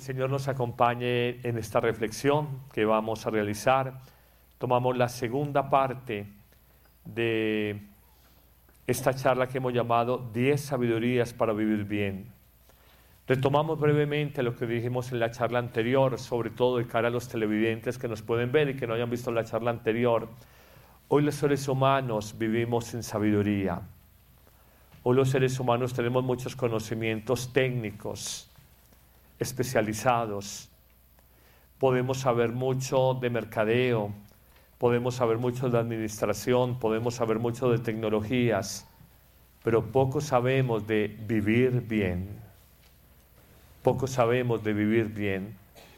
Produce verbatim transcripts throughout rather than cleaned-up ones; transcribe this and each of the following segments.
Señor nos acompañe en esta reflexión que vamos a realizar. Tomamos la segunda parte de esta charla que hemos llamado diez sabidurías para vivir bien. Retomamos brevemente lo que dijimos en la charla anterior, sobre todo de cara a los televidentes que nos pueden ver y que no hayan visto la charla anterior. Hoy los seres humanos vivimos sin sabiduría. Hoy los seres humanos tenemos muchos conocimientos técnicos, especializados. Podemos saber mucho de mercadeo, podemos saber mucho de administración, podemos saber mucho de tecnologías, pero poco sabemos de vivir bien. Poco sabemos de vivir bien.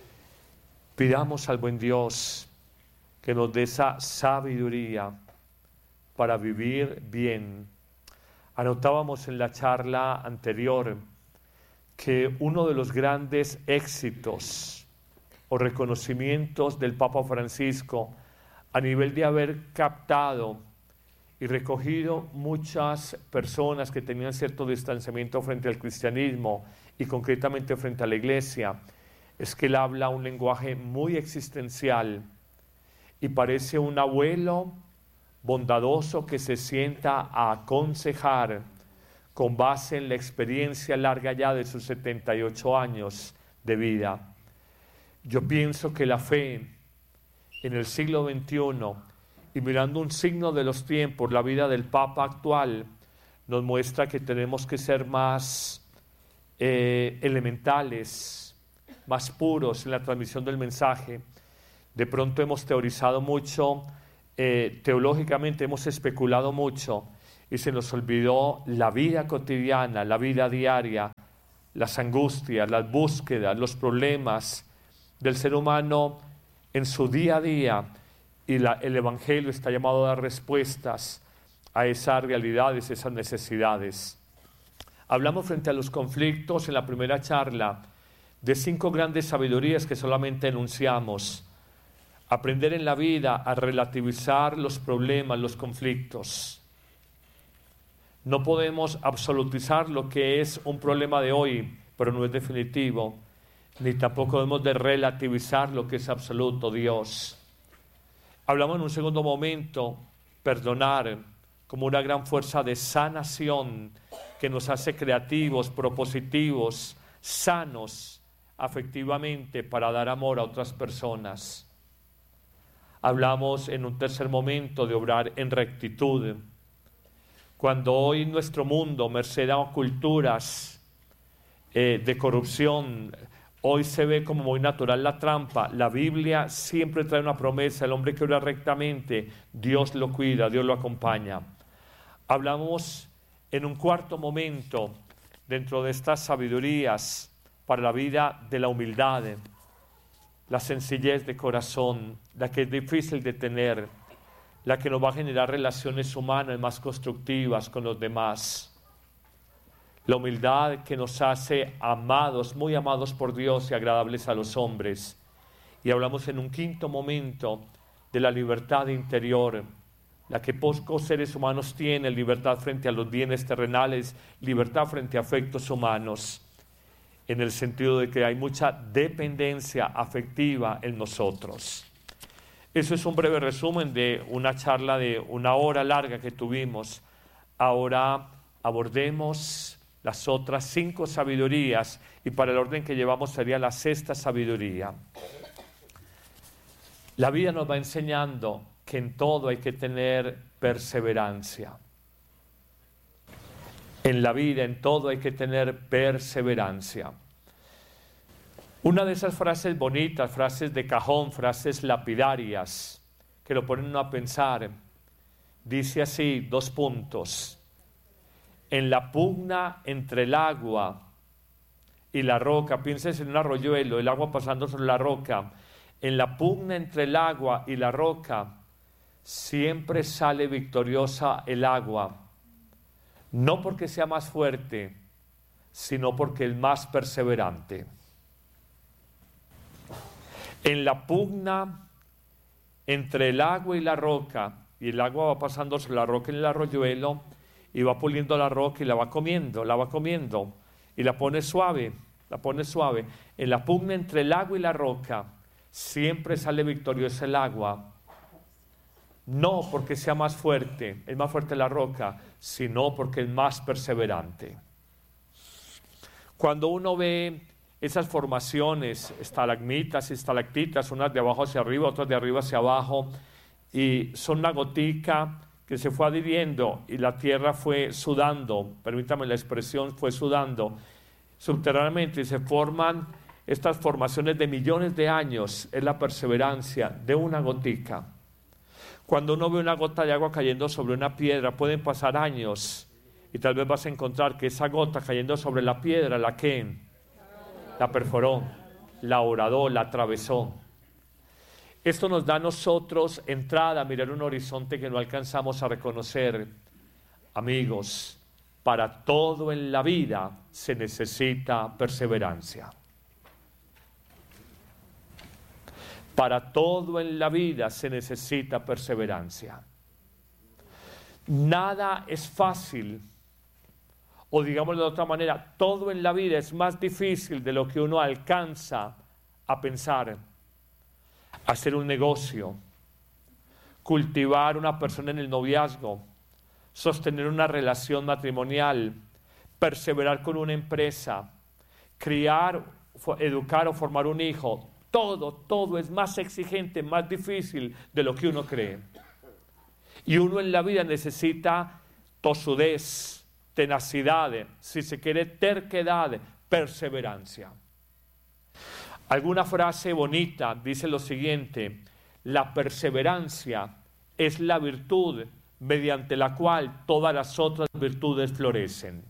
Pidamos al buen Dios que nos dé esa sabiduría para vivir bien. Anotábamos en la charla anterior que uno de los grandes éxitos o reconocimientos del Papa Francisco a nivel de haber captado y recogido muchas personas que tenían cierto distanciamiento frente al cristianismo y concretamente frente a la Iglesia, es que él habla un lenguaje muy existencial y parece un abuelo bondadoso que se sienta a aconsejar con base en la experiencia larga ya de sus setenta y ocho años de vida. Yo pienso que la fe en el siglo veintiuno y mirando un signo de los tiempos, la vida del Papa actual nos muestra que tenemos que ser más eh, elementales, más puros en la transmisión del mensaje. De pronto hemos teorizado mucho, eh, teológicamente hemos especulado mucho, y se nos olvidó la vida cotidiana, la vida diaria, las angustias, las búsquedas, los problemas del ser humano en su día a día. Y la, el Evangelio está llamado a dar respuestas a esas realidades, esas necesidades. Hablamos frente a los conflictos en la primera charla de cinco grandes sabidurías que solamente enunciamos. Aprender en la vida a relativizar los problemas, los conflictos. No podemos absolutizar lo que es un problema de hoy, pero no es definitivo, ni tampoco debemos de relativizar lo que es absoluto, Dios. Hablamos en un segundo momento, perdonar como una gran fuerza de sanación que nos hace creativos, propositivos, sanos afectivamente para dar amor a otras personas. Hablamos en un tercer momento de obrar en rectitud. Cuando hoy nuestro mundo, merced a culturas eh, de corrupción, hoy se ve como muy natural la trampa, la Biblia siempre trae una promesa: el hombre que obra rectamente, Dios lo cuida, Dios lo acompaña. Hablamos en un cuarto momento, dentro de estas sabidurías para la vida, de la humildad, la sencillez de corazón, la que es difícil de tener, la que nos va a generar relaciones humanas más constructivas con los demás. La humildad que nos hace amados, muy amados por Dios y agradables a los hombres. Y hablamos en un quinto momento de la libertad interior, la que pocos seres humanos tienen: libertad frente a los bienes terrenales, libertad frente a afectos humanos, en el sentido de que hay mucha dependencia afectiva en nosotros. Eso es un breve resumen de una charla de una hora larga que tuvimos. Ahora abordemos las otras cinco sabidurías, y para el orden que llevamos sería la sexta sabiduría. La vida nos va enseñando que en todo hay que tener perseverancia. En la vida, en todo hay que tener perseverancia. Una de esas frases bonitas, frases de cajón, frases lapidarias, que lo ponen uno a pensar, dice así, dos puntos: en la pugna entre el agua y la roca, pienses en un arroyuelo, el agua pasando sobre la roca, en la pugna entre el agua y la roca, siempre sale victoriosa el agua, no porque sea más fuerte, sino porque es más perseverante. En la pugna entre el agua y la roca, y el agua va pasando sobre la roca en el arroyuelo, y va puliendo la roca y la va comiendo, la va comiendo, y la pone suave, la pone suave. En la pugna entre el agua y la roca, siempre sale victorioso el agua. No porque sea más fuerte, es más fuerte la roca, sino porque es más perseverante. Cuando uno ve esas formaciones, estalagmitas y estalactitas, unas de abajo hacia arriba, otras de arriba hacia abajo, y son una gotica que se fue adhiriendo y la tierra fue sudando, permítame la expresión, fue sudando subterráneamente y se forman estas formaciones de millones de años. Es la perseverancia de una gotica. Cuando uno ve una gota de agua cayendo sobre una piedra, pueden pasar años y tal vez vas a encontrar que esa gota cayendo sobre la piedra, ¿la qué? La perforó, la horadó, la atravesó. Esto nos da a nosotros entrada a mirar un horizonte que no alcanzamos a reconocer. Amigos, para todo en la vida se necesita perseverancia. Para todo en la vida se necesita perseverancia. Nada es fácil, o digámoslo de otra manera, todo en la vida es más difícil de lo que uno alcanza a pensar. Hacer un negocio, cultivar una persona en el noviazgo, sostener una relación matrimonial, perseverar con una empresa, criar, educar o formar un hijo. Todo, todo es más exigente, más difícil de lo que uno cree. Y uno en la vida necesita tosudez, tenacidad, si se quiere terquedad, perseverancia. Alguna frase bonita dice lo siguiente: la perseverancia es la virtud mediante la cual todas las otras virtudes florecen.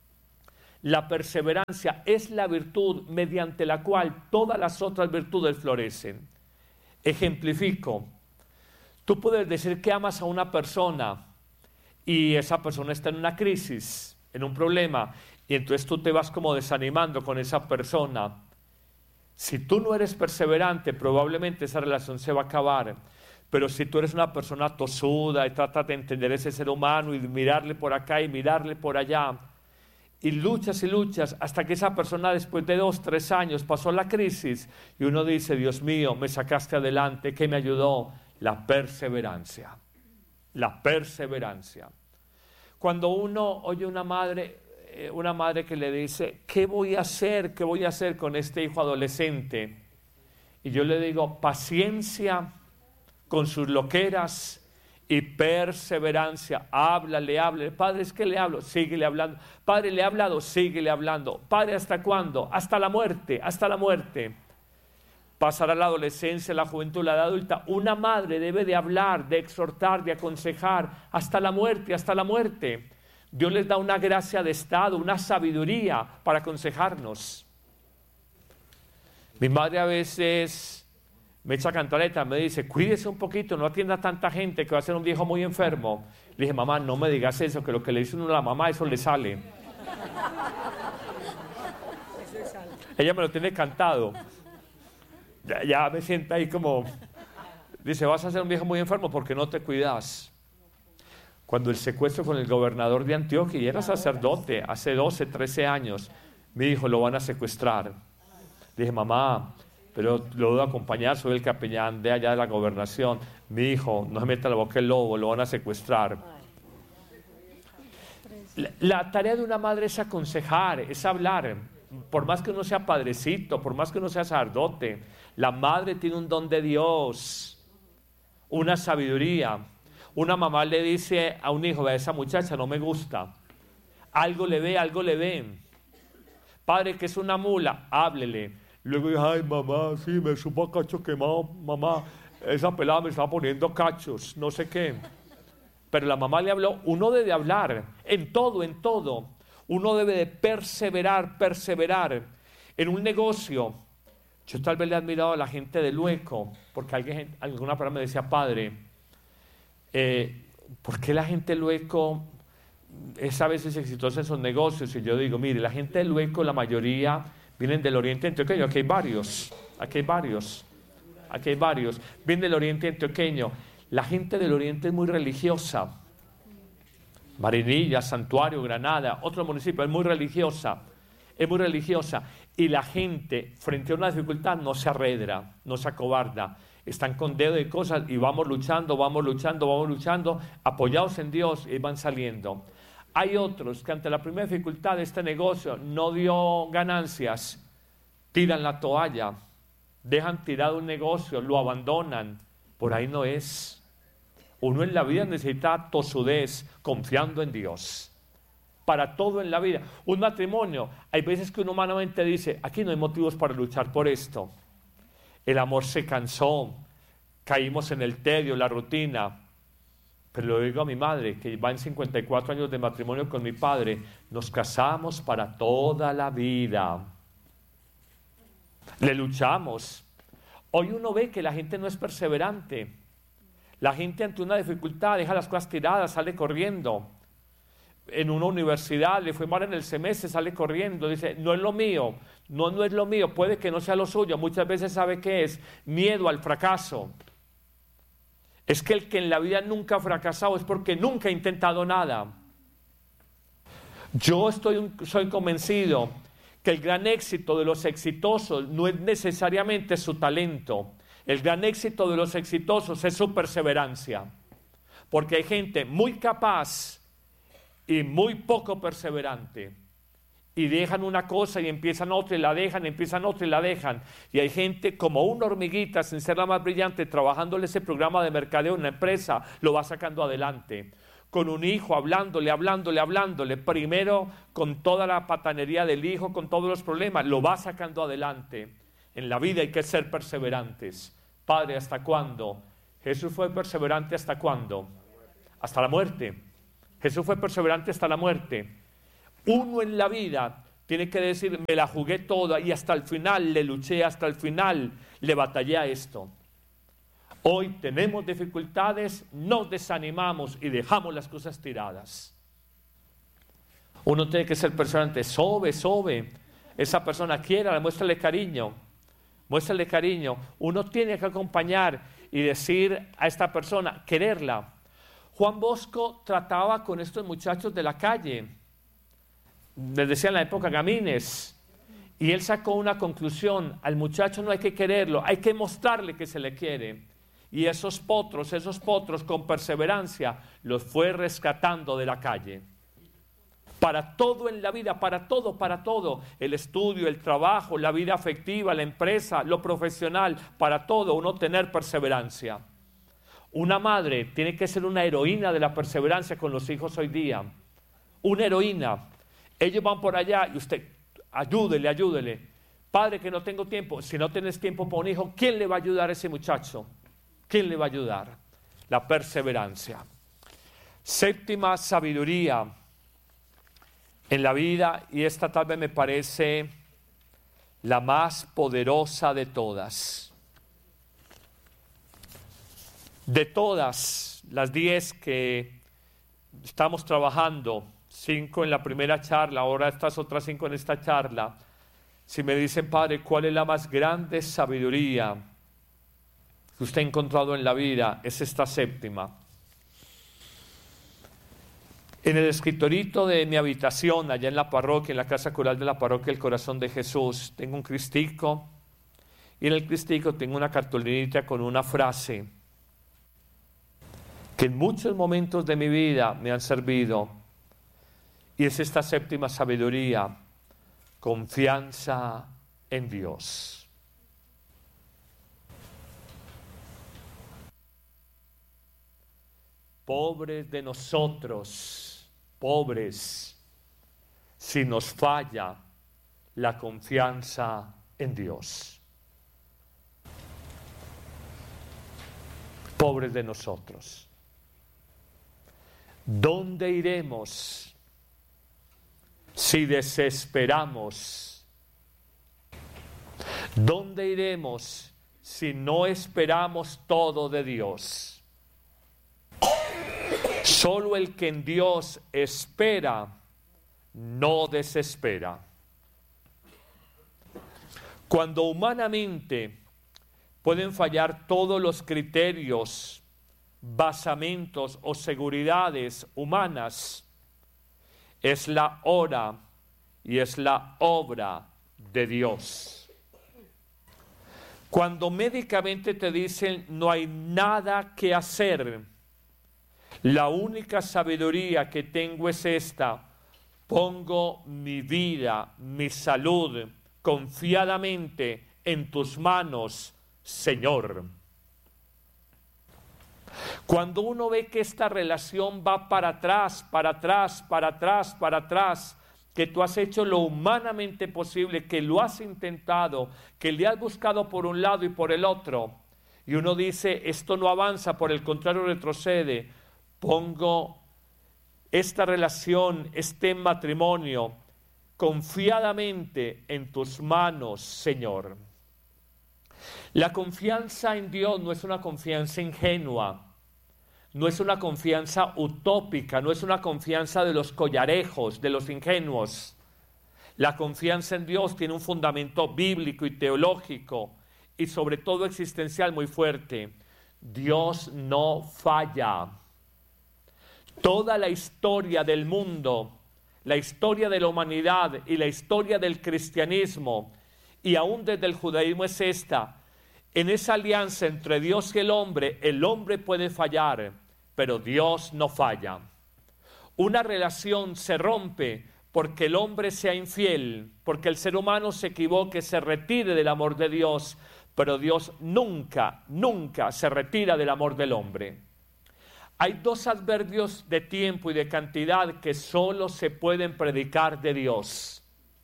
La perseverancia es la virtud mediante la cual todas las otras virtudes florecen. Ejemplifico. Tú puedes decir que amas a una persona y esa persona está en una crisis, en un problema, y entonces tú te vas como desanimando con esa persona. Si tú no eres perseverante, probablemente esa relación se va a acabar. Pero si tú eres una persona tosuda y tratas de entender ese ser humano y mirarle por acá y mirarle por allá, y luchas y luchas hasta que esa persona después de dos, tres años pasó la crisis y uno dice: Dios mío, me sacaste adelante, ¿qué me ayudó? La perseverancia, la perseverancia. Cuando uno oye una madre, eh, una madre que le dice: ¿qué voy a hacer? ¿Qué voy a hacer con este hijo adolescente? Y yo le digo: paciencia con sus loqueras y perseverancia. Háblale, háblale. Padre, es que le hablo, síguele hablando. Padre, le he hablado, síguele hablando. Padre, ¿hasta cuándo? Hasta la muerte, hasta la muerte. Pasará la adolescencia, la juventud, la edad adulta. Una madre debe de hablar, de exhortar, de aconsejar hasta la muerte, hasta la muerte. Dios les da una gracia de estado, una sabiduría para aconsejarnos. Mi madre a veces me echa cantaleta, me dice: cuídese un poquito, no atienda a tanta gente que va a ser un viejo muy enfermo. Le dije: mamá, no me digas eso, que lo que le dice uno a la mamá, eso le sale. Ella me lo tiene cantado. Ya, ya me sienta ahí como, dice: vas a ser un viejo muy enfermo porque no te cuidas. Cuando el secuestro con el gobernador de Antioquia, y era sacerdote, hace doce, trece años, me dijo: lo van a secuestrar. Le dije: mamá, pero lo debo acompañar, soy el capellán de allá de la gobernación. Mi hijo, no se meta la boca el lobo, lo van a secuestrar. La, la tarea de una madre es aconsejar, es hablar. Por más que uno sea padrecito, por más que uno sea sacerdote, la madre tiene un don de Dios, una sabiduría. Una mamá le dice a un hijo: ve, a esa muchacha no me gusta. Algo le ve, algo le ve. Padre, que es una mula, háblele. Luego dice: ay, mamá, sí, me supo a cacho quemado, mamá, esa pelada me está poniendo cachos, no sé qué. Pero la mamá le habló. Uno debe hablar, en todo, en todo. Uno debe de perseverar, perseverar. En un negocio, yo tal vez le he admirado a la gente de Lueco, porque alguien, alguna persona me decía: padre, eh, ¿por qué la gente de Lueco es a veces exitosa en sus negocios? Y yo digo: mire, la gente de Lueco, la mayoría vienen del Oriente Antioqueño. Aquí hay varios, aquí hay varios, aquí hay varios. Vienen del Oriente Antioqueño. La gente del Oriente es muy religiosa. Marinilla, Santuario, Granada, otro municipio, es muy religiosa. Es muy religiosa. Y la gente, frente a una dificultad, no se arredra, no se acobarda. Están con dedo de cosas y vamos luchando, vamos luchando, vamos luchando, apoyados en Dios y van saliendo. Hay otros que ante la primera dificultad de este negocio no dio ganancias, tiran la toalla, dejan tirado un negocio, lo abandonan. Por ahí no es. Uno en la vida necesita tosudez, confiando en Dios. Para todo en la vida. Un matrimonio, hay veces que uno humanamente dice, aquí no hay motivos para luchar por esto. El amor se cansó, caímos en el tedio, la rutina. Pero lo digo a mi madre, que va en cincuenta y cuatro años de matrimonio con mi padre, nos casamos para toda la vida. Le luchamos. Hoy uno ve que la gente no es perseverante. La gente ante una dificultad deja las cosas tiradas, sale corriendo. En una universidad le fue mal en el semestre, sale corriendo, dice, no es lo mío, no, no es lo mío, puede que no sea lo suyo. Muchas veces sabe qué es, miedo al fracaso. Es que el que en la vida nunca ha fracasado es porque nunca ha intentado nada. Yo estoy, soy convencido que el gran éxito de los exitosos no es necesariamente su talento. El gran éxito de los exitosos es su perseverancia. Porque hay gente muy capaz y muy poco perseverante. Y dejan una cosa y empiezan otra y la dejan, empiezan otra y la dejan. Y hay gente como una hormiguita, sin ser la más brillante, trabajándole ese programa de mercadeo en una empresa, lo va sacando adelante. Con un hijo, hablándole, hablándole, hablándole. Primero con toda la patanería del hijo, con todos los problemas, lo va sacando adelante. En la vida hay que ser perseverantes. Padre, ¿hasta cuándo? Jesús fue perseverante ¿hasta cuándo? Hasta la muerte. Jesús fue perseverante hasta la muerte. Uno en la vida tiene que decir, me la jugué toda y hasta el final le luché, hasta el final le batallé a esto. Hoy tenemos dificultades, nos desanimamos y dejamos las cosas tiradas. Uno tiene que ser perseverante, sobe, sobe. Esa persona quiera, muéstrale cariño, muéstrale cariño. Uno tiene que acompañar y decir a esta persona, quererla. Juan Bosco trataba con estos muchachos de la calle, les decía en la época gamines, y él sacó una conclusión: al muchacho no hay que quererlo, hay que mostrarle que se le quiere. Y esos potros, esos potros con perseverancia los fue rescatando de la calle. Para todo en la vida, para todo, para todo, el estudio, el trabajo, la vida afectiva, la empresa, lo profesional, para todo uno tener perseverancia. Una madre tiene que ser una heroína de la perseverancia con los hijos hoy día. Una heroína. Ellos van por allá y usted, ayúdele, ayúdele. Padre, que no tengo tiempo. Si no tienes tiempo para un hijo, ¿quién le va a ayudar a ese muchacho? ¿Quién le va a ayudar? La perseverancia. Séptima sabiduría en la vida, y esta tal vez me parece la más poderosa de todas. De todas las diez que estamos trabajando, cinco en la primera charla, ahora estas otras cinco en esta charla, si me dicen, Padre, ¿cuál es la más grande sabiduría que usted ha encontrado en la vida? Es esta séptima. En el escritorito de mi habitación, allá en la parroquia, en la casa coral de la parroquia El Corazón de Jesús, tengo un cristico, y en el cristico tengo una cartulinita con una frase que en muchos momentos de mi vida me han servido, y es esta séptima sabiduría: confianza en Dios. Pobres de nosotros, pobres, si nos falla la confianza en Dios. Pobres de nosotros. ¿Dónde iremos si desesperamos? ¿Dónde iremos si no esperamos todo de Dios? Solo el que en Dios espera no desespera. Cuando humanamente pueden fallar todos los criterios, basamentos o seguridades humanas, es la hora y es la obra de Dios. Cuando médicamente te dicen no hay nada que hacer, la única sabiduría que tengo es esta: pongo mi vida, mi salud, confiadamente en tus manos, Señor. Cuando uno ve que esta relación va para atrás, para atrás, para atrás, para atrás, que tú has hecho lo humanamente posible, que lo has intentado, que le has buscado por un lado y por el otro, y uno dice, esto no avanza, por el contrario retrocede, pongo esta relación, este matrimonio, confiadamente en tus manos, Señor. La confianza en Dios no es una confianza ingenua, no es una confianza utópica, no es una confianza de los collarejos, de los ingenuos. La confianza en Dios tiene un fundamento bíblico y teológico y sobre todo existencial muy fuerte. Dios no falla. Toda la historia del mundo, la historia de la humanidad y la historia del cristianismo y aún desde el judaísmo es esta: en esa alianza entre Dios y el hombre, el hombre puede fallar, pero Dios no falla. Una relación se rompe porque el hombre sea infiel, porque el ser humano se equivoque, se retire del amor de Dios, pero Dios nunca, nunca se retira del amor del hombre. Hay dos adverbios de tiempo y de cantidad que solo se pueden predicar de Dios: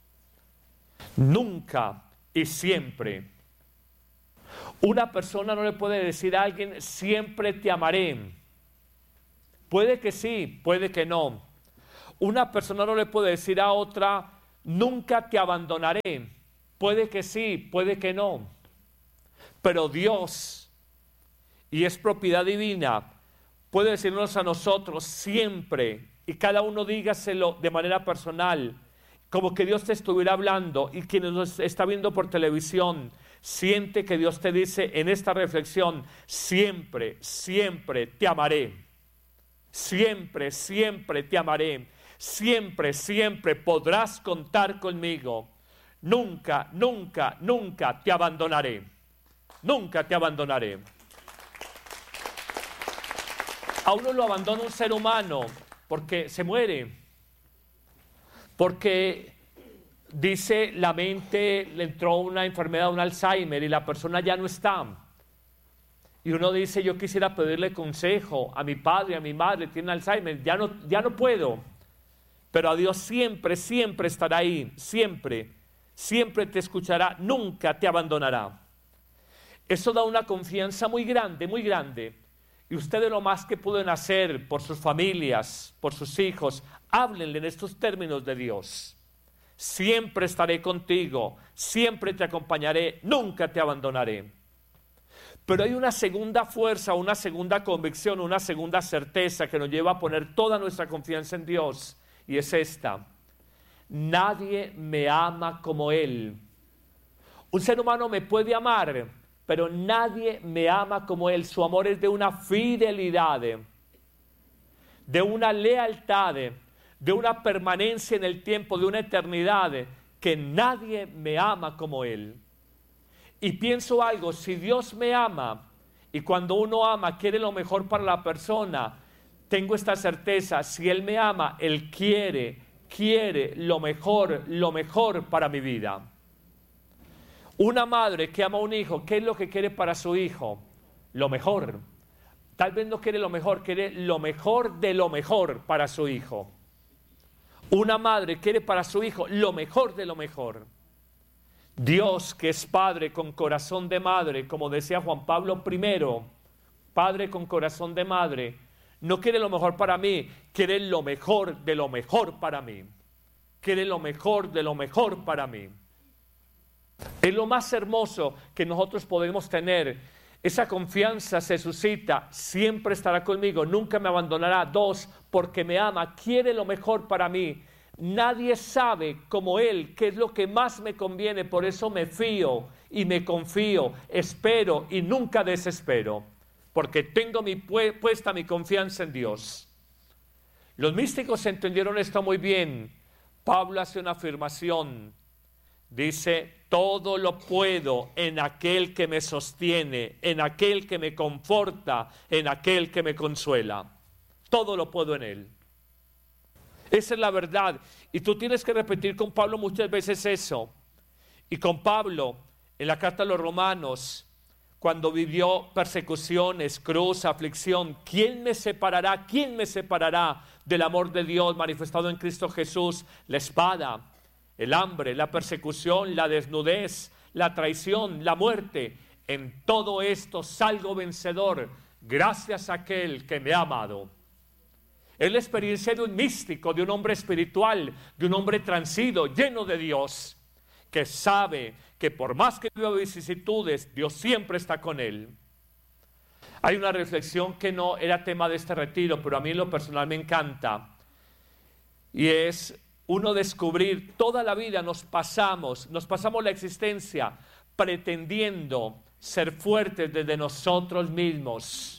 nunca y siempre. Una persona no le puede decir a alguien, siempre te amaré. Puede que sí, puede que no. Una persona no le puede decir a otra, nunca te abandonaré. Puede que sí, puede que no. Pero Dios, y es propiedad divina, puede decirnos a nosotros siempre, y cada uno dígaselo de manera personal, como que Dios te estuviera hablando, y quien nos está viendo por televisión, siente que Dios te dice en esta reflexión, siempre, siempre te amaré. Siempre, siempre te amaré. Siempre, siempre podrás contar conmigo. Nunca, nunca, nunca te abandonaré. Nunca te abandonaré. A uno lo abandona un ser humano porque se muere. Porque dice la mente, le entró una enfermedad, un Alzheimer, y la persona ya no está. Y uno dice, yo quisiera pedirle consejo a mi padre, a mi madre, tiene Alzheimer, ya no, ya no puedo. Pero a Dios siempre, siempre estará ahí, siempre, siempre te escuchará, nunca te abandonará. Eso da una confianza muy grande, muy grande. Y ustedes lo más que pueden hacer por sus familias, por sus hijos, háblenle en estos términos de Dios. Siempre estaré contigo, siempre te acompañaré, nunca te abandonaré. Pero hay una segunda fuerza, una segunda convicción, una segunda certeza que nos lleva a poner toda nuestra confianza en Dios, y es esta: nadie me ama como Él. Un ser humano me puede amar, pero nadie me ama como Él. Su amor es de una fidelidad, de una lealtad, de una permanencia en el tiempo, de una eternidad, que nadie me ama como Él. Y pienso algo, si Dios me ama, y cuando uno ama quiere lo mejor para la persona, tengo esta certeza, si Él me ama, Él quiere, quiere lo mejor, lo mejor para mi vida. Una madre que ama a un hijo, ¿qué es lo que quiere para su hijo? Lo mejor. Tal vez no quiere lo mejor, quiere lo mejor de lo mejor para su hijo. Una madre quiere para su hijo lo mejor de lo mejor. Dios, que es Padre con corazón de madre, como decía Juan Pablo primero, Padre con corazón de madre, no quiere lo mejor para mí, quiere lo mejor de lo mejor para mí. Quiere lo mejor de lo mejor para mí. Es lo más hermoso que nosotros podemos tener. Esa confianza se suscita, siempre estará conmigo, nunca me abandonará. Dos, porque me ama, quiere lo mejor para mí. Nadie sabe como Él qué es lo que más me conviene, por eso me fío y me confío, espero y nunca desespero, porque tengo mi pu- puesta mi confianza en Dios. Los místicos entendieron esto muy bien. Pablo hace una afirmación: Dice, todo lo puedo en aquel que me sostiene, en aquel que me conforta, en aquel que me consuela. Todo lo puedo en Él. Esa es la verdad. Y tú tienes que repetir con Pablo muchas veces eso. Y con Pablo, en la carta a los Romanos, cuando vivió persecuciones, cruz, aflicción, ¿quién me separará? ¿Quién me separará del amor de Dios manifestado en Cristo Jesús? La espada, el hambre, la persecución, la desnudez, la traición, la muerte. En todo esto salgo vencedor, gracias a aquel que me ha amado. Es la experiencia de un místico, de un hombre espiritual, de un hombre transido, lleno de Dios, que sabe que por más que viva vicisitudes, Dios siempre está con él. Hay una reflexión que no era tema de este retiro, pero a mí en lo personal me encanta, y es uno descubrir, toda la vida nos pasamos, nos pasamos la existencia pretendiendo ser fuertes desde nosotros mismos.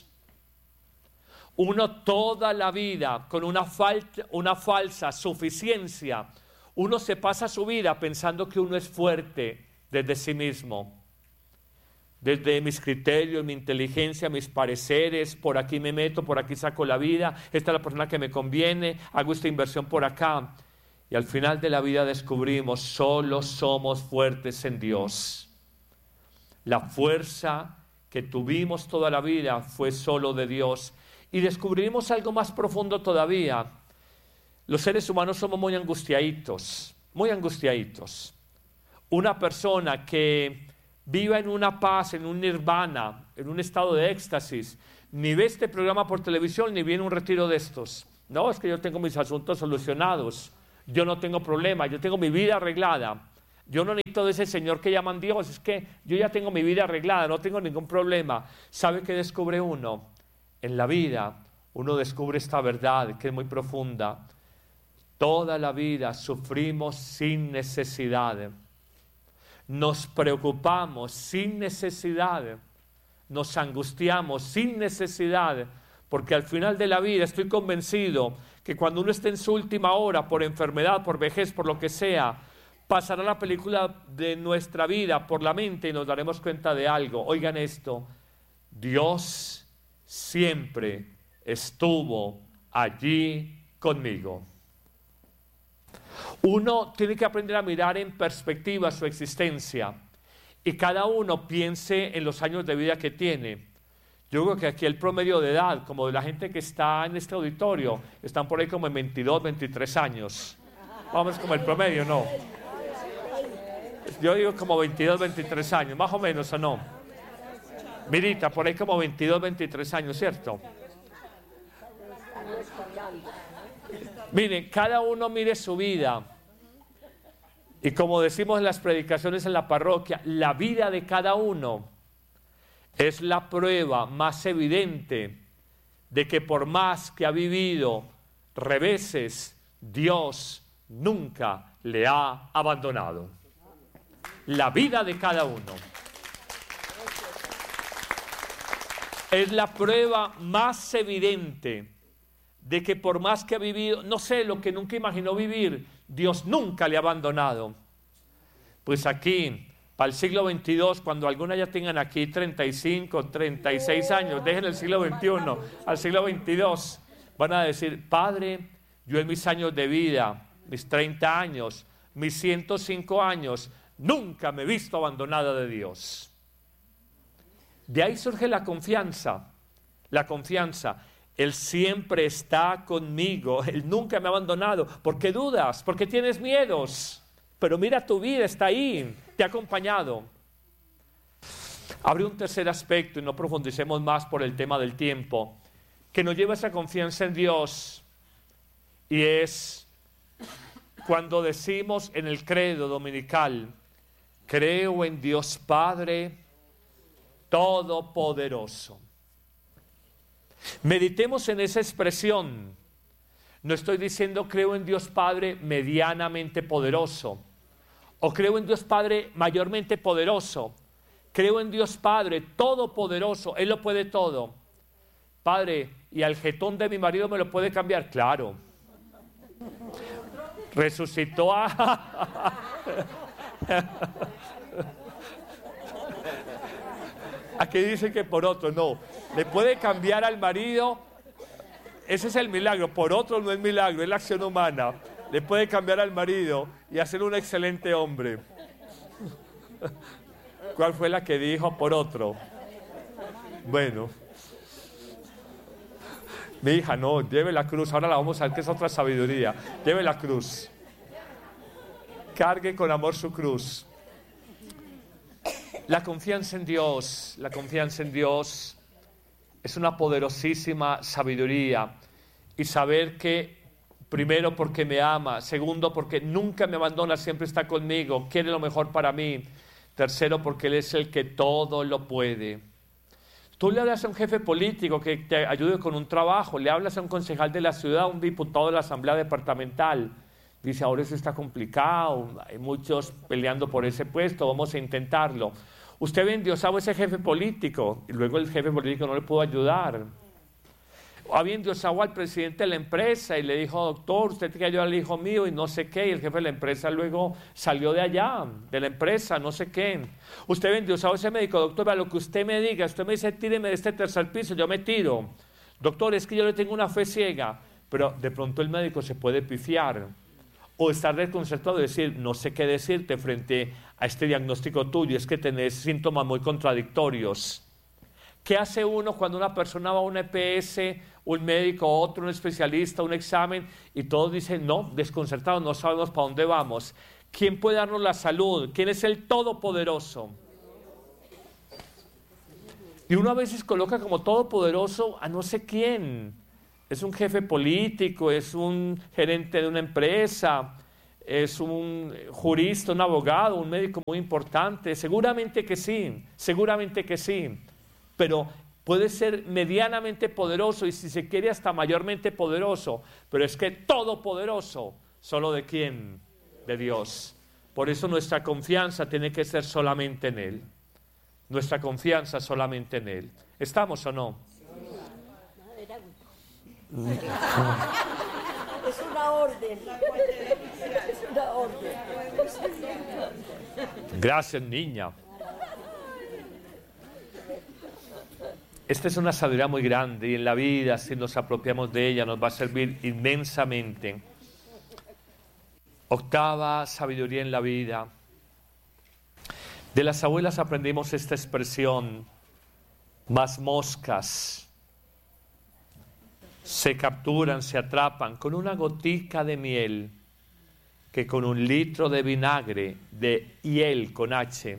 Uno toda la vida con una, falta, una falsa suficiencia, uno se pasa su vida pensando que uno es fuerte desde sí mismo, desde mis criterios, mi inteligencia, mis pareceres, por aquí me meto, por aquí saco la vida, esta es la persona que me conviene, hago esta inversión por acá. Y al final de la vida descubrimos, solo somos fuertes en Dios. La fuerza que tuvimos toda la vida fue solo de Dios. Y descubrimos algo más profundo todavía. Los seres humanos somos muy angustiaditos, muy angustiaditos. Una persona que viva en una paz, en un nirvana, en un estado de éxtasis, ni ve este programa por televisión, ni viene un retiro de estos. No, es que yo tengo mis asuntos solucionados. Yo no tengo problema, yo tengo mi vida arreglada. Yo no necesito de ese Señor que llaman Dios, es que yo ya tengo mi vida arreglada, no tengo ningún problema. ¿Sabe qué descubre uno? En la vida uno descubre esta verdad que es muy profunda. Toda la vida sufrimos sin necesidad. Nos preocupamos sin necesidad. Nos angustiamos sin necesidad. Porque al final de la vida estoy convencido que cuando uno esté en su última hora, por enfermedad, por vejez, por lo que sea, pasará la película de nuestra vida por la mente y nos daremos cuenta de algo. Oigan esto, Dios siempre estuvo allí conmigo. Uno tiene que aprender a mirar en perspectiva su existencia y cada uno piense en los años de vida que tiene. Yo creo que aquí el promedio de edad, como de la gente que está en este auditorio, están por ahí como en veintidós, veintitrés años. Vamos, como el promedio, ¿no? Yo digo como veintidós, veintitrés años, más o menos, ¿o no? Mirita, por ahí como veintidós, veintitrés años, ¿cierto? Miren, cada uno mire su vida. Y como decimos en las predicaciones en la parroquia, la vida de cada uno es la prueba más evidente de que por más que ha vivido reveses, Dios nunca le ha abandonado. La vida de cada uno es la prueba más evidente de que por más que ha vivido, no sé, lo que nunca imaginó vivir, Dios nunca le ha abandonado. Pues aquí, para el siglo veintidós, cuando algunas ya tengan aquí treinta y cinco, treinta y seis años, dejen el siglo veintiuno, al siglo veintidós, van a decir, Padre, yo en mis años de vida, mis treinta años, mis ciento cinco años, nunca me he visto abandonada de Dios. De ahí surge la confianza, la confianza. Él siempre está conmigo, Él nunca me ha abandonado. ¿Por qué dudas? ¿Por qué tienes miedos? Pero mira, tu vida está ahí, te ha acompañado. Abre un tercer aspecto y no profundicemos más por el tema del tiempo, que nos lleva a esa confianza en Dios, y es cuando decimos en el credo dominical, creo en Dios Padre Todopoderoso. Meditemos en esa expresión. No estoy diciendo creo en Dios Padre medianamente poderoso, o creo en Dios Padre mayormente poderoso. Creo en Dios Padre todopoderoso, Él lo puede todo. Padre, ¿y al jetón de mi marido me lo puede cambiar? Claro. Resucitó a... Aquí dice que por otro, no. Le puede cambiar al marido, ese es el milagro. Por otro no es milagro, es la acción humana. Le puede cambiar al marido y hacer un excelente hombre. ¿Cuál fue la que dijo por otro? Bueno. Mi hija, no, lleve la cruz. Ahora la vamos a ver que es otra sabiduría. Lleve la cruz. Cargue con amor su cruz. La confianza en Dios, la confianza en Dios es una poderosísima sabiduría. Y saber que, primero, porque me ama. Segundo, porque nunca me abandona, siempre está conmigo. Quiere lo mejor para mí. Tercero, porque Él es el que todo lo puede. Tú le hablas a un jefe político que te ayude con un trabajo. Le hablas a un concejal de la ciudad, a un diputado de la asamblea departamental. Dice, ahora eso está complicado. Hay muchos peleando por ese puesto. Vamos a intentarlo. Usted endiosaba a ese jefe político y luego el jefe político no le pudo ayudar. Había endiosado al presidente de la empresa y le dijo, doctor, usted tiene que ayudar al hijo mío y no sé qué. Y el jefe de la empresa luego salió de allá, de la empresa, no sé qué. Usted endiosado a ese médico, doctor, a lo que usted me diga. Usted me dice, tíreme de este tercer piso, yo me tiro. Doctor, es que yo le tengo una fe ciega. Pero de pronto el médico se puede pifiar. O estar desconcertado y decir, no sé qué decirte frente a este diagnóstico tuyo, es que tenés síntomas muy contradictorios. ¿Qué hace uno cuando una persona va a una E P S, un médico, otro, un especialista, un examen, y todos dicen, no, desconcertados, no sabemos para dónde vamos? ¿Quién puede darnos la salud? ¿Quién es el Todopoderoso? Y uno a veces coloca como todopoderoso a no sé quién. Es un jefe político, es un gerente de una empresa, es un jurista, un abogado, un médico muy importante. Seguramente que sí, seguramente que sí. Pero puede ser medianamente poderoso y si se quiere hasta mayormente poderoso. Pero es que todopoderoso, ¿solo de quién? De Dios. Por eso nuestra confianza tiene que ser solamente en Él. Nuestra confianza solamente en Él. ¿Estamos o no? Es una orden. Es una orden. Gracias, niña. Esta es una sabiduría muy grande y en la vida, si nos apropiamos de ella, nos va a servir inmensamente. Octava sabiduría en la vida. De las abuelas aprendimos esta expresión: más moscas se capturan, se atrapan con una gotica de miel que con un litro de vinagre, de hiel con H.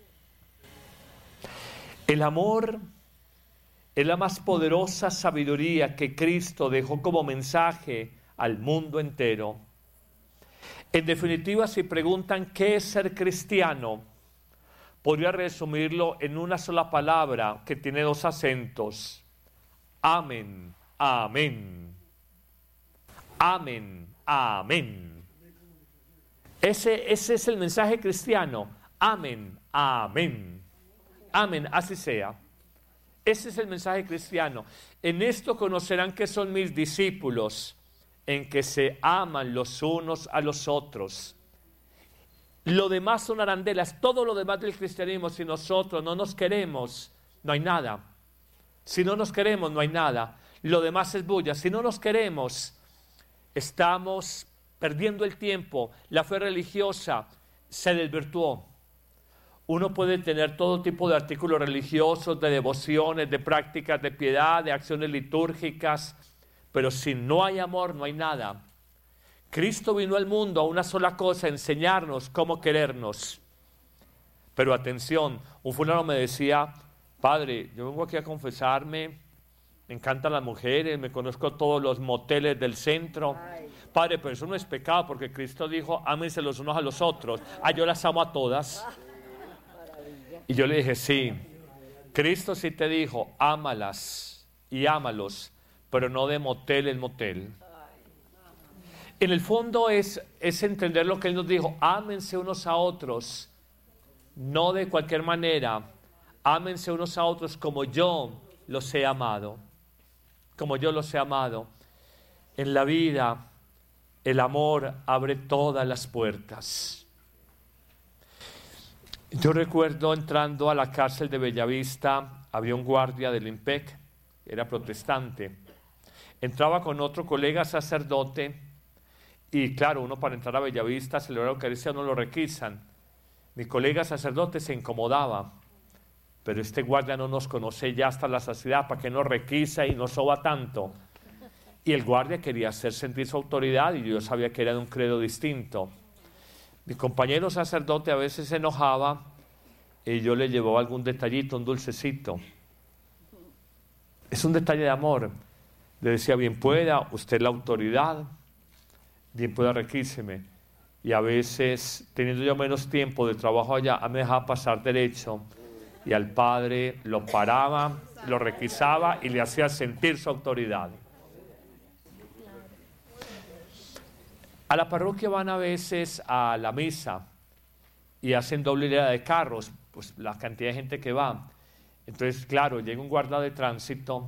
El amor es la más poderosa sabiduría que Cristo dejó como mensaje al mundo entero. En definitiva, si preguntan qué es ser cristiano, podría resumirlo en una sola palabra que tiene dos acentos: amén. Amén. Amén. Amén. Ese, ese es el mensaje cristiano. Amén. Amén. Amén. Así sea. Ese es el mensaje cristiano. En esto conocerán que son mis discípulos, en que se aman los unos a los otros. Lo demás son arandelas. Todo lo demás del cristianismo, si nosotros no nos queremos, no hay nada. Si no nos queremos, no hay nada. Lo demás es bulla. Si no nos queremos, estamos perdiendo el tiempo. La fe religiosa se desvirtuó. Uno puede tener todo tipo de artículos religiosos, de devociones, de prácticas de piedad, de acciones litúrgicas, pero si no hay amor, no hay nada. Cristo vino al mundo a una sola cosa: enseñarnos cómo querernos. Pero atención, un fulano me decía, padre, yo vengo aquí a confesarme, me encantan las mujeres, me conozco todos los moteles del centro. Ay. Padre, pero eso no es pecado, porque Cristo dijo, ámense los unos a los otros. Ah, yo las amo a todas. Ah, y yo le dije, sí, Cristo sí te dijo, ámalas y ámalos, pero no de motel en motel. En el fondo es, es entender lo que Él nos dijo: ámense unos a otros, no de cualquier manera, ámense unos a otros como yo los he amado, como yo los he amado. En la vida, el amor abre todas las puertas. Yo recuerdo entrando a la cárcel de Bellavista, había un guardia del IMPEC, era protestante. Entraba con otro colega sacerdote y claro, uno para entrar a Bellavista, celebrar la Eucaristía, no lo requisan. Mi colega sacerdote se incomodaba, pero este guardia no nos conoce ya hasta la saciedad, para que nos requisa y nos soba tanto. Y el guardia quería hacer sentir su autoridad y yo sabía que era de un credo distinto. Mi compañero sacerdote a veces se enojaba y yo le llevaba algún detallito, un dulcecito. Es un detalle de amor. Le decía, bien pueda, usted es la autoridad, bien pueda, requíseme. Y a veces, teniendo yo menos tiempo de trabajo allá, me dejaba pasar derecho y al padre lo paraba, lo requisaba y le hacía sentir su autoridad. A la parroquia van a veces a la misa y hacen doble hilera de carros, pues la cantidad de gente que va. Entonces, claro, llega un guarda de tránsito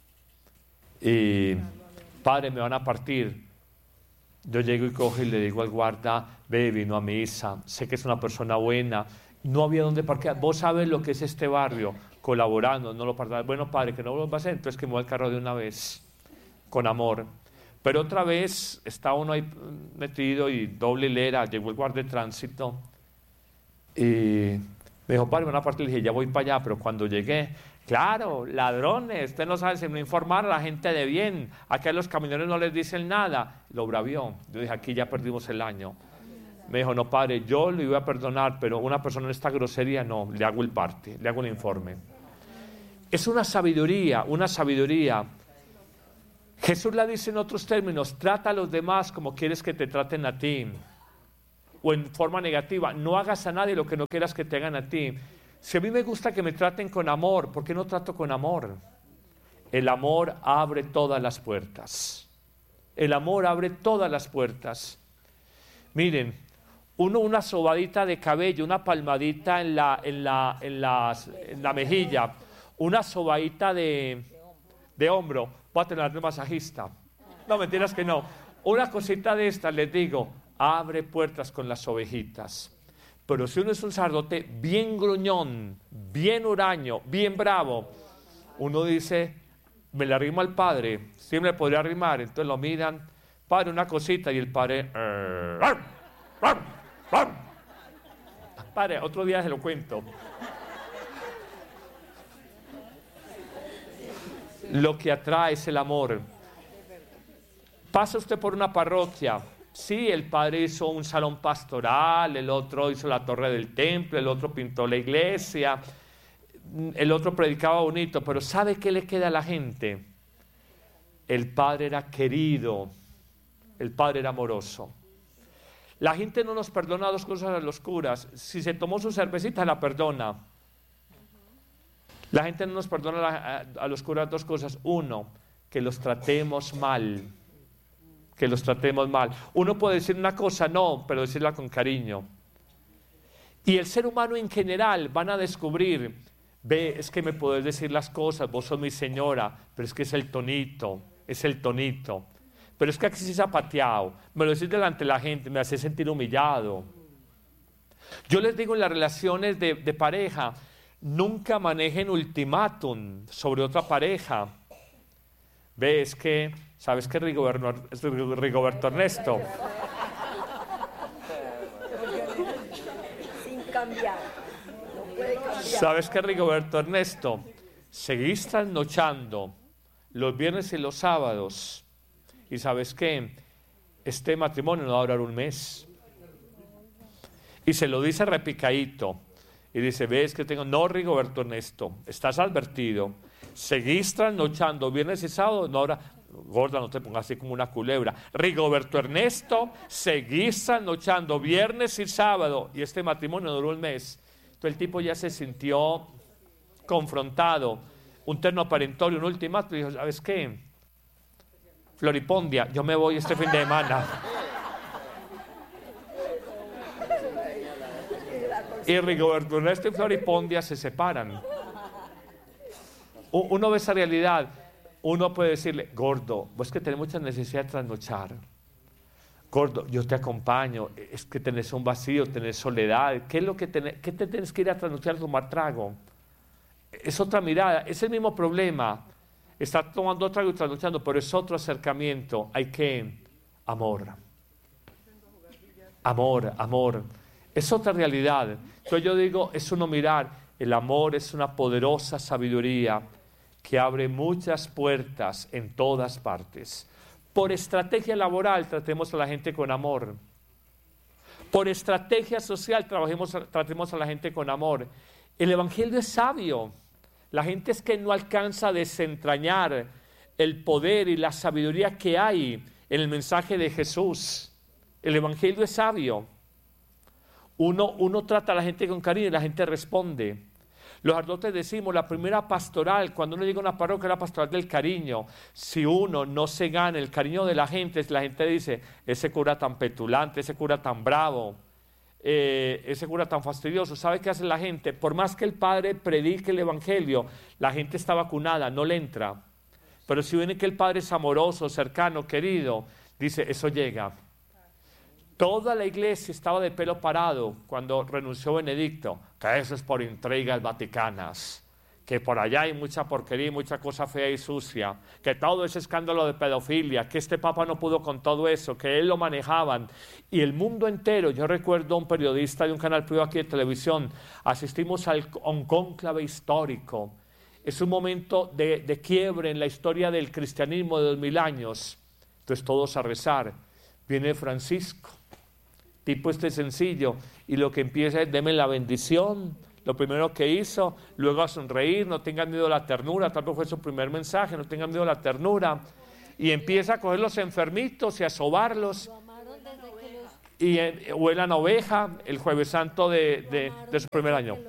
y, padre, me van a partir. Yo llego y cojo y le digo al guarda, ve, vino a misa, sé que es una persona buena, no había dónde parquear, vos sabes lo que es este barrio, colaborando, no lo partas. Bueno, padre, que no lo va a hacer, entonces que me voy al carro de una vez, con amor. Pero otra vez está uno ahí metido y doble hilera, llegó el guardia de tránsito y me dijo, padre, una parte le dije, ya voy para allá, pero cuando llegué, claro, ladrones, usted no sabe si no informar a la gente de bien, aquí a los camioneros no les dicen nada, lo bravió. Yo dije, aquí ya perdimos el año. Me dijo, no, padre, yo le iba a perdonar, pero una persona en esta grosería no, le hago el parte, le hago el informe. Es una sabiduría, una sabiduría. Jesús la dice en otros términos, trata a los demás como quieres que te traten a ti. O en forma negativa, no hagas a nadie lo que no quieras que te hagan a ti. Si a mí me gusta que me traten con amor, ¿por qué no trato con amor? El amor abre todas las puertas. El amor abre todas las puertas. Miren, uno una sobadita de cabello, una palmadita en la, en la, en las, en la mejilla, una sobadita de, de hombro, voy a tener de masajista. No, mentiras que no. Una cosita de estas, les digo, abre puertas con las ovejitas. Pero si uno es un sacerdote bien gruñón, bien huraño, bien bravo, uno dice, me le arrimo al padre, siempre podría arrimar, entonces lo miran, padre, una cosita, y el padre, eh, ¡ar, ar, ar! Padre, otro día se lo cuento. Lo que atrae es el amor. Pasa usted por una parroquia. Sí, el padre hizo un salón pastoral, el otro hizo la torre del templo, el otro pintó la iglesia, el otro predicaba bonito, pero ¿sabe qué le queda a la gente? El padre era querido, el padre era amoroso. La gente no nos perdona dos cosas a los curas. Si se tomó su cervecita, la perdona. La gente no nos perdona a, a, a los curas dos cosas. Uno, que los tratemos mal. Que los tratemos mal. Uno puede decir una cosa, no, pero decirla con cariño. Y el ser humano en general van a descubrir, ve, es que me podés decir las cosas, vos sos mi señora, pero es que es el tonito, es el tonito. Pero es que aquí sí zapateado, me lo decís delante de la gente, me hace sentir humillado. Yo les digo en las relaciones de, de pareja, nunca manejen ultimátum sobre otra pareja. Ve, es que, ¿sabes qué, Rigoberto, Rigoberto Ernesto? Sin cambiar. No puede cambiar. ¿Sabes qué, Rigoberto Ernesto? Seguís trasnochando los viernes y los sábados. ¿Y sabes qué? Este matrimonio no va a durar un mes. Y se lo dice repicadito. Y dice, ves que tengo... No, Rigoberto Ernesto, estás advertido. Seguís trasnochando viernes y sábado, no ahora... Gorda, no te pongas así como una culebra. Rigoberto Ernesto, seguís trasnochando viernes y sábado. Y este matrimonio duró un mes. Entonces el tipo ya se sintió confrontado. Un terno aparentorio, un ultimátum. Y dijo, ¿sabes qué? Floripondia, yo me voy este fin de semana. Y Rigoberto Ernesto y Floripondia se separan. Uno ve esa realidad. Uno puede decirle, gordo, vos que tenés mucha necesidad de trasnochar. Gordo, yo te acompaño, es que tenés un vacío, tenés soledad, ¿qué es lo que tenés, qué te tienes que ir a trasnochar a tomar trago? Es otra mirada, es el mismo problema, está tomando trago y trasnochando, pero es otro acercamiento, hay que, amor, amor, amor, es otra realidad. Entonces yo digo, es uno mirar, el amor es una poderosa sabiduría que abre muchas puertas en todas partes. Por estrategia laboral tratemos a la gente con amor. Por estrategia social trabajemos, tratemos a la gente con amor. El Evangelio es sabio. La gente es que no alcanza a desentrañar el poder y la sabiduría que hay en el mensaje de Jesús. El Evangelio es sabio. Uno, uno trata a la gente con cariño y la gente responde. Los sacerdotes decimos, la primera pastoral, cuando uno llega a una parroquia, es la pastoral del cariño. Si uno no se gana el cariño de la gente, la gente dice, ese cura tan petulante, ese cura tan bravo, eh, ese cura tan fastidioso. ¿Sabe qué hace la gente? Por más que el padre predique el evangelio, la gente está vacunada, no le entra. Pero si viene que el padre es amoroso, cercano, querido, dice, eso llega. Toda la iglesia estaba de pelo parado cuando renunció Benedicto, que eso es por intrigas vaticanas, que por allá hay mucha porquería y mucha cosa fea y sucia, que todo ese escándalo de pedofilia, que este papa no pudo con todo eso, que él lo manejaban, y el mundo entero. Yo recuerdo a un periodista de un canal privado aquí de televisión, asistimos al, a un cónclave histórico, es un momento de, de quiebre en la historia del cristianismo de dos mil años, entonces todos a rezar, viene Francisco, tipo este sencillo, y lo que empieza es, deme la bendición, lo primero que hizo, luego a sonreír, no tengan miedo a la ternura, tal vez fue su primer mensaje, no tengan miedo a la ternura, y empieza a coger los enfermitos y a sobarlos, y eh, huelan oveja, el jueves santo de, de, de su primer año.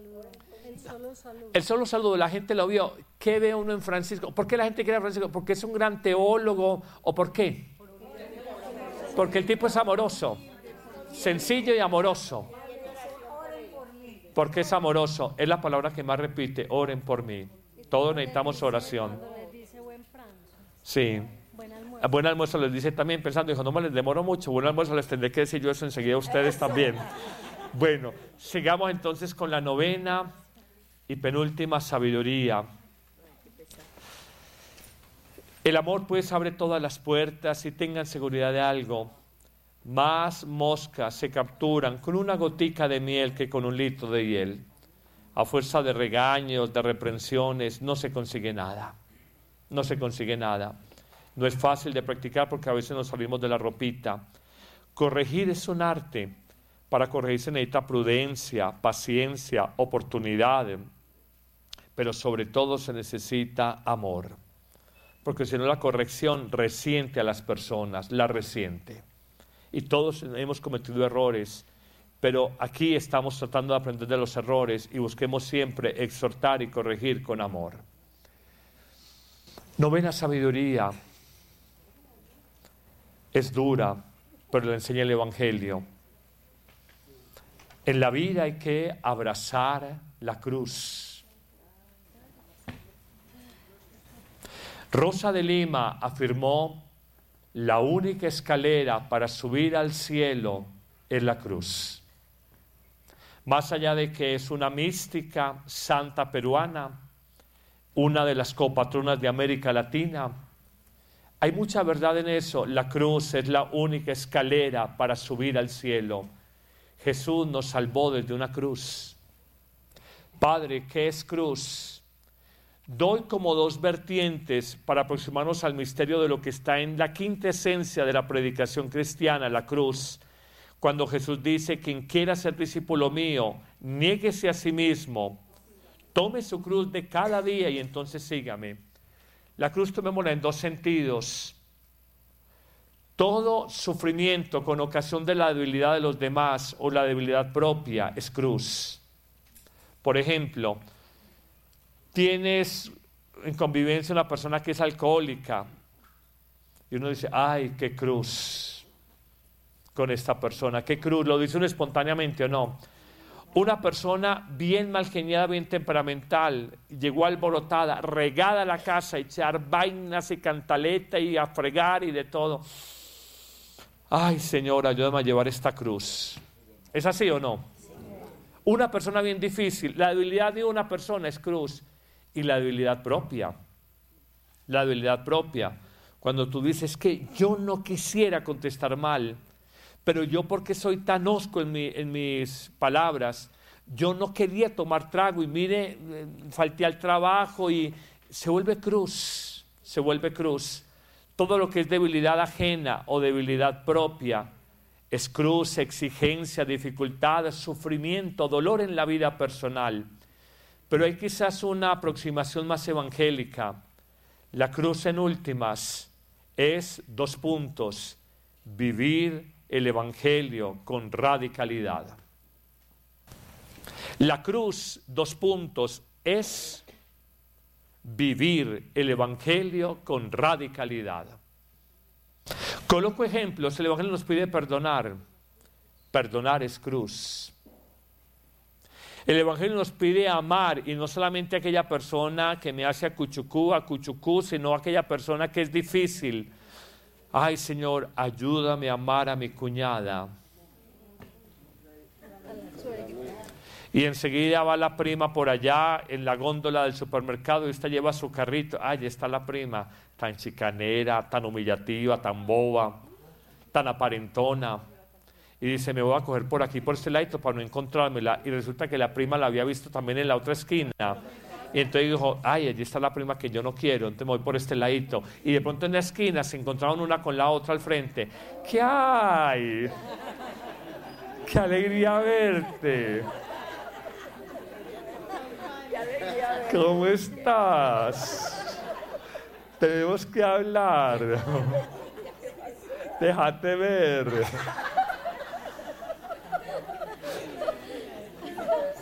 El solo saludo, la gente lo vio. ¿Qué ve uno en Francisco? ¿Por qué la gente quiere a Francisco? ¿Porque es un gran teólogo? ¿O por qué? Porque el tipo es amoroso. Sencillo y amoroso. Porque es amoroso. Es la palabra que más repite. Oren por mí. Todos necesitamos oración. Sí. Buen almuerzo les dice también, pensando, dijo, no me les demoro mucho. Buen almuerzo les tendré que decir yo eso enseguida a ustedes también. Bueno, sigamos entonces con la novena y penúltima sabiduría. El amor pues abre todas las puertas y tengan seguridad de algo. Más moscas se capturan con una gotica de miel que con un litro de hiel. A fuerza de regaños, de reprensiones, no se consigue nada. No se consigue nada. No es fácil de practicar porque a veces nos salimos de la ropita. Corregir es un arte. Para corregir se necesita prudencia, paciencia, oportunidad. Pero sobre todo se necesita amor. Porque si no, la corrección resiente a las personas, la resiente. Y todos hemos cometido errores, pero aquí estamos tratando de aprender de los errores y busquemos siempre exhortar y corregir con amor. Novena sabiduría. Es dura, pero le enseña el Evangelio. En la vida hay que abrazar la cruz. Rosa de Lima afirmó: la única escalera para subir al cielo es la cruz. Más allá de que es una mística santa peruana, una de las copatronas de América Latina, hay mucha verdad en eso. La cruz es la única escalera para subir al cielo. Jesús nos salvó desde una cruz. Padre, ¿qué es cruz? Doy como dos vertientes para aproximarnos al misterio de lo que está en la quinta esencia de la predicación cristiana, la cruz. Cuando Jesús dice, quien quiera ser discípulo mío, niéguese a sí mismo, tome su cruz de cada día y entonces sígame. La cruz tomémosla en dos sentidos. Todo sufrimiento con ocasión de la debilidad de los demás o la debilidad propia es cruz. Por ejemplo, tienes en convivencia una persona que es alcohólica y uno dice, ay, qué cruz con esta persona, qué cruz, lo dice uno espontáneamente o no. Una persona bien malgeniada, bien temperamental, llegó alborotada, regada a la casa, a echar vainas y cantaleta y a fregar y de todo. ay Señor, ayúdame a llevar esta cruz. ¿Es así o no? Una persona bien difícil, la debilidad de una persona es cruz y la debilidad propia. La debilidad propia. Cuando tú dices que yo no quisiera contestar mal, pero yo porque soy tan hosco en, mi, en mis palabras, yo no quería tomar trago y mire, falté al trabajo y se vuelve cruz, se vuelve cruz. Todo lo que es debilidad ajena o debilidad propia es cruz, exigencia, dificultad, sufrimiento, dolor en la vida personal. Pero hay quizás una aproximación más evangélica. La cruz en últimas es, dos puntos, vivir el evangelio con radicalidad. La cruz, dos puntos, es vivir el evangelio con radicalidad. Coloco ejemplos. El evangelio nos pide perdonar. Perdonar es cruz. El evangelio nos pide amar, y no solamente a aquella persona que me hace acuchucú, acuchucú, sino a aquella persona que es difícil. Ay, Señor, ayúdame a amar a mi cuñada. Y enseguida va la prima por allá en la góndola del supermercado y usted lleva su carrito. Ay, está la prima, tan chicanera, tan humillativa, tan boba, tan aparentona. Y dice, me voy a coger por aquí, por este ladito para no encontrármela. Y resulta que la prima la había visto también en la otra esquina. Y entonces dijo, ay, allí está la prima que yo no quiero, entonces me voy por este ladito. Y de pronto en la esquina se encontraron una con la otra al frente. ¿Qué hay? ¡Qué alegría verte! ¿Cómo estás? Tenemos que hablar. Déjate ver.